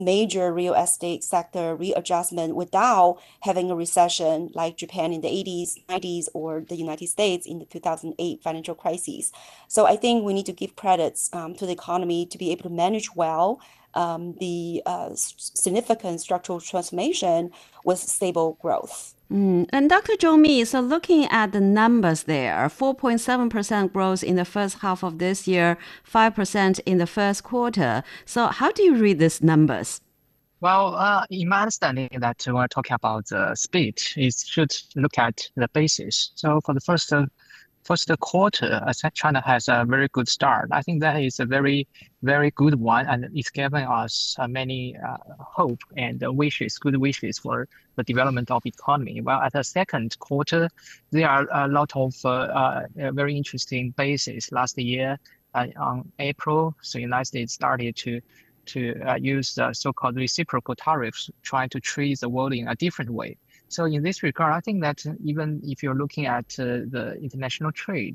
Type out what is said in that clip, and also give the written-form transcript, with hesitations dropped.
major real estate sector readjustment without having a recession like Japan in the 80s, 90s, or the United States in the 2008 financial crisis. So I think we need to give credits to the economy to be able to manage well the significant structural transformation with stable growth. And Dr. Zhou Mi, so looking at the numbers there, 4.7% growth in the first half of this year, 5% in the first quarter. So how do you read these numbers? Well, in my understanding that when we're talking about the speed, it should look at the basis. So for the first quarter, China has a very good start. I think that is a very, very good one, and it's given us many hope and wishes, good wishes for the development of economy. While at the second quarter, there are a lot of very interesting bases. Last year, on April, so United States started to use the so-called reciprocal tariffs, trying to treat the world in a different way. So in this regard, I think that even if you're looking at the international trade,